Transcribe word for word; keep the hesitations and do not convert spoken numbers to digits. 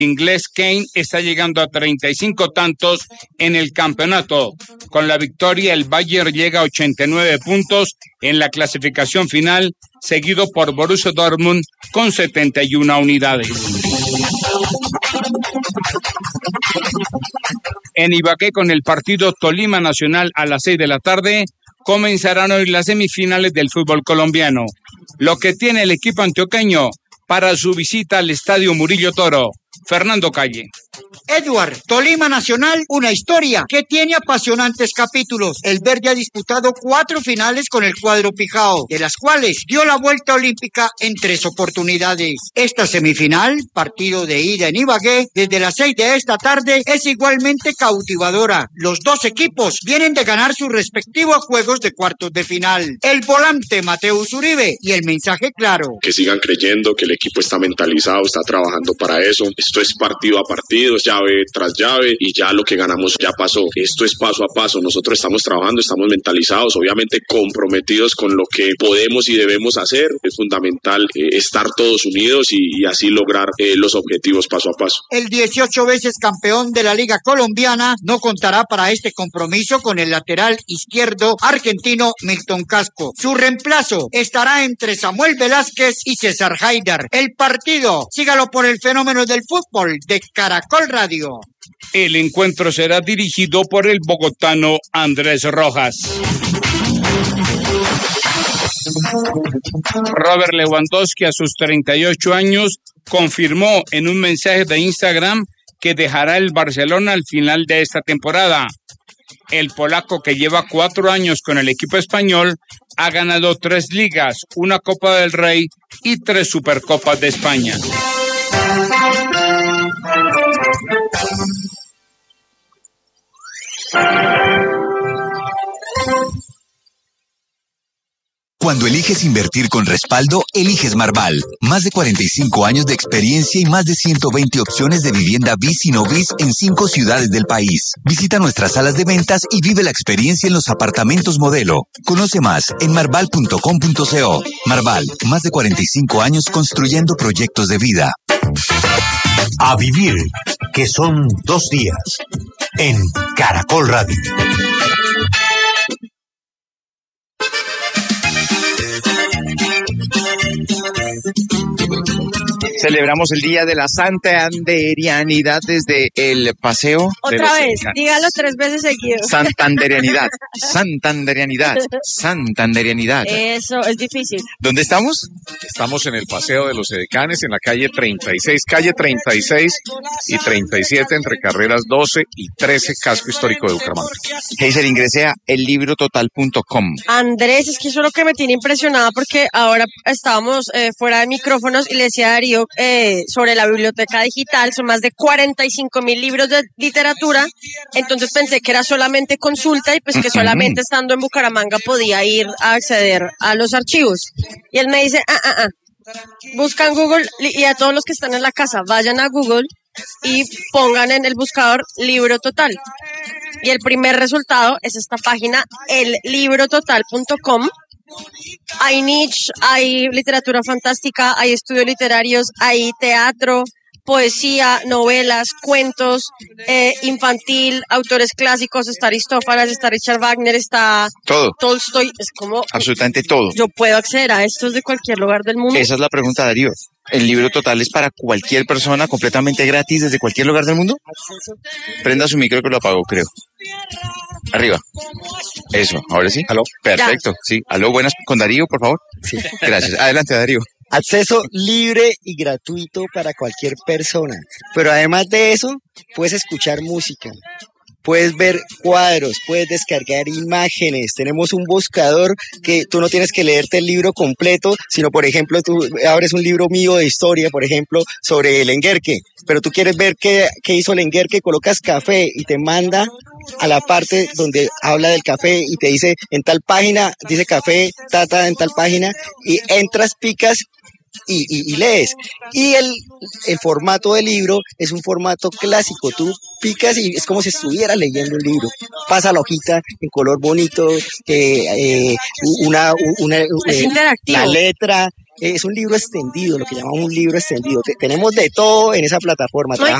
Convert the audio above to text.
inglés Kane está llegando a treinta y cinco tantos en el campeonato. Con la victoria, el Bayern llega a ochenta y nueve puntos en la clasificación final, seguido por Borussia Dortmund con setenta y una unidades. En Ibagué, con el partido Tolima Nacional a las seis de la tarde, comenzarán hoy las semifinales del fútbol colombiano. Lo que tiene el equipo antioqueño para su visita al Estadio Murillo Toro. Fernando Calle. Edward, Tolima Nacional, una historia que tiene apasionantes capítulos. El verde ha disputado cuatro finales con el cuadro Pijao, de las cuales dio la vuelta olímpica en tres oportunidades. Esta semifinal, partido de ida en Ibagué, desde las seis de esta tarde, es igualmente cautivadora. Los dos equipos vienen de ganar sus respectivos juegos de cuartos de final. El volante Mateus Uribe y el mensaje claro. Que sigan creyendo que el equipo está mentalizado, está trabajando para eso. Esto es partido a partido, es llave tras llave y ya lo que ganamos ya pasó. Esto es paso a paso. Nosotros estamos trabajando, estamos mentalizados, obviamente comprometidos con lo que podemos y debemos hacer. Es fundamental eh, estar todos unidos y, y así lograr eh, los objetivos paso a paso. El dieciocho veces campeón de la Liga Colombiana no contará para este compromiso con el lateral izquierdo argentino Milton Casco. Su reemplazo estará entre Samuel Velázquez y César Haidar. El partido, sígalo por el fenómeno del fútbol de Caracol Radio. El encuentro será dirigido por el bogotano Andrés Rojas. Robert Lewandowski, a sus treinta y ocho años, confirmó en un mensaje de Instagram que dejará el Barcelona al final de esta temporada. El polaco, que lleva cuatro años con el equipo español, ha ganado tres ligas, una Copa del Rey y tres Supercopas de España. Cuando eliges invertir con respaldo, eliges Marval. Más de cuarenta y cinco años de experiencia y más de ciento veinte opciones de vivienda bis y no bis en cinco ciudades del país. Visita nuestras salas de ventas y vive la experiencia en los apartamentos modelo. Conoce más en marval punto com punto co. Marval, más de cuarenta y cinco años construyendo proyectos de vida. A vivir, que son dos días, en Caracol Radio. Celebramos el Día de la Santanderianidad desde el paseo. Otra vez, dígalo tres veces seguido. Santanderianidad, Santanderianidad, Santanderianidad. Eso es difícil. ¿Dónde estamos? Estamos en el Paseo de los Edecanes, en la calle treinta y seis, calle treinta y seis y treinta y siete, entre carreras doce y trece, casco histórico de Bucaramanga. Heiser, ingrese a el libro total punto com. Andrés, es que eso es lo que me tiene impresionada, porque ahora estábamos eh, fuera de micrófonos y le decía a Darío eh, sobre la biblioteca digital. Son más de cuarenta y cinco mil libros de literatura, entonces pensé que era solamente consulta y pues que solamente estando en Bucaramanga podía ir a acceder a los archivos. Y él me dice, ah, ah, ah, busca en Google, y a todos los que están en la casa, vayan a Google y pongan en el buscador libro total. Y el primer resultado es esta página, el libro total punto com. Hay niche, hay literatura fantástica, hay estudios literarios, hay teatro, poesía, novelas, cuentos, eh, infantil, autores clásicos. Está Aristófanes, está Richard Wagner, está todo. Tolstoy. Es como absolutamente todo. Yo puedo acceder a esto de cualquier lugar del mundo. Esa es la pregunta, Darío. ¿El libro total es para cualquier persona, completamente gratis, desde cualquier lugar del mundo? Prenda su micro, que lo apagó, creo. Arriba. Eso, ahora sí. Aló. Perfecto. Ya. Sí. Aló, buenas. Con Darío, por favor. Sí. Gracias. Adelante, Darío. Acceso libre y gratuito para cualquier persona. Pero además de eso, puedes escuchar música, puedes ver cuadros, puedes descargar imágenes. Tenemos un buscador que tú no tienes que leerte el libro completo, sino, por ejemplo, tú abres un libro mío de historia, por ejemplo, sobre el Enguerque, pero tú quieres ver qué, qué hizo el Enguerque, colocas café y te manda a la parte donde habla del café y te dice, en tal página, dice café, tata, en tal página, y entras, picas Y, y, y lees. Y el, el formato del libro es un formato clásico. Tú picas y es como si estuviera leyendo un libro. Pasa la hojita en color bonito, eh, eh, una, una, Es eh, interactivo. la letra. Es un libro extendido, lo que llamamos un libro extendido. Te- tenemos de todo en esa plataforma. No, y